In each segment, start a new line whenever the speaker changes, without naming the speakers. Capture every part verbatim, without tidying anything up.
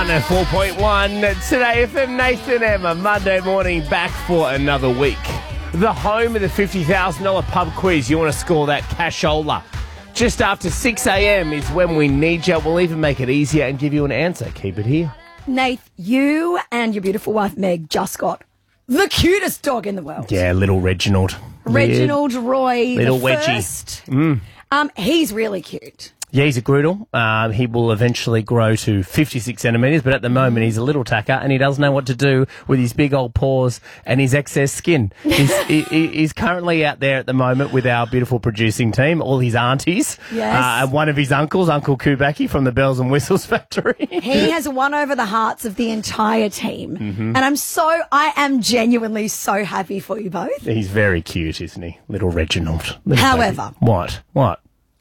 one oh four point one. Today for Nathan Emma, Monday morning, back for another week. The home of the fifty thousand dollars pub quiz. You want to score that cashola. Just after six a.m. is when we need you. We'll even make it easier and give you an answer. Keep it here.
Nath, you and your beautiful wife Meg just got the cutest dog in the world.
Yeah, little Reginald.
Reginald Roy,
Little
the
wedgie.
first.
Mm.
Um, he's really cute.
Yeah, he's a Groodle. Um, he will eventually grow to fifty-six centimetres, but at the moment he's a little tacker and he doesn't know what to do with his big old paws and his excess skin. He's, he, he's currently out there at the moment with our beautiful producing team, all his aunties,
Yes.
uh, and one of his uncles, Uncle Kubaki from the Bells and Whistles factory.
He has won over the hearts of the entire team.
Mm-hmm.
And I'm so, I am genuinely so happy for you both.
He's very cute, isn't he? Little Reginald. Little
However.
baby. What? What?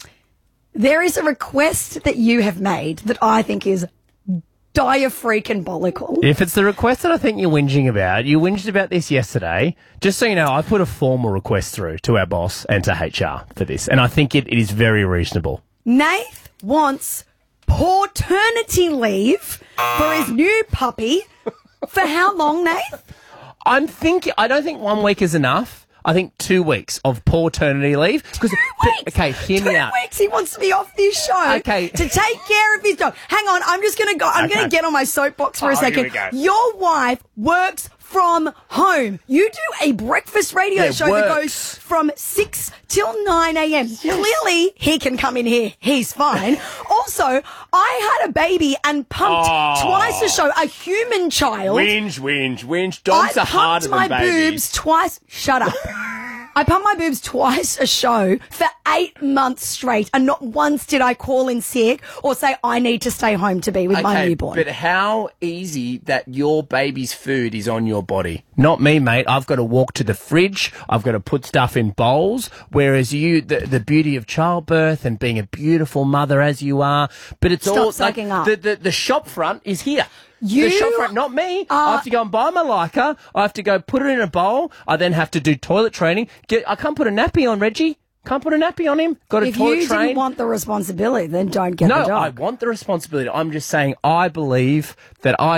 There is a request that you have made that I think is dire freaking bollical.
If it's the request that I think you're whinging about, you whinged about this yesterday. Just so you know, I put a formal request through to our boss and to H R for this, and I think it, it is very reasonable.
Nath wants paternity leave for his new puppy. For how long, Nath?
I'm thinking. I don't think one week is enough. I think two weeks of paternity leave.
Two weeks.
Okay, hear
Two
me out.
weeks. He wants to be off this show.
Okay.
To take care of his dog. Hang on. I'm just going to go. I'm
Okay.
going to get on my soapbox for
Oh,
a
here
second.
we go.
Your wife works from home. You do a breakfast radio
Yeah,
show that
works.
goes from six till nine a.m. Clearly, he can come in here. He's fine. Also, I had a baby and pumped
Oh.
twice a show, a human child.
Whinge, whinge, whinge. Dogs
I
are harder
pumped
than
my
babies.
boobs twice. Shut up. I pumped my boobs twice a show for eight months straight, and not once did I call in sick or say I need to stay home to be with my newborn.
But how easy that your baby's food is on your body. Not me, mate. I've got to walk to the fridge. I've got to put stuff in bowls. Whereas you, the, the beauty of childbirth and being a beautiful mother as you are, but it's
Stop
all
sucking
like,
up.
The, the the shop front is here.
You
the shop front, not me. I have to go and buy my Leica. I have to go put it in a bowl. I then have to do toilet training. Get. I can't put a nappy on Reggie. Can't put a nappy on him. Got to
if
toilet
you
train.
didn't want the responsibility, then don't get
no,
the dog.
I want the responsibility. I'm just saying I believe that I